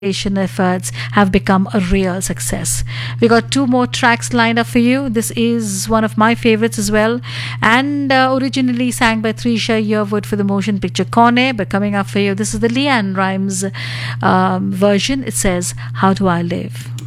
efforts have become a real success. We got two more tracks lined up for you. This is one of my favorites as well, and originally sang by Trisha Yearwood for the motion picture Kone. But coming up for you, this is the Leanne Rimes version. It says, "How Do I Live?"